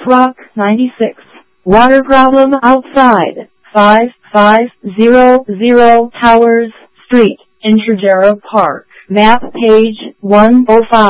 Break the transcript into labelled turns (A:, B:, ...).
A: Rock 96. Water problem outside. 5500 Towers Street, in Trujillo Park. Map page 105.